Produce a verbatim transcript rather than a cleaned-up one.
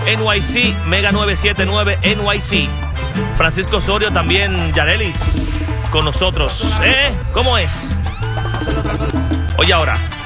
N Y C, Mega nueve siete nueve N Y C. Francisco Osorio también, Yarelis, con nosotros. ¿Eh? ¿Cómo es? Oye ahora.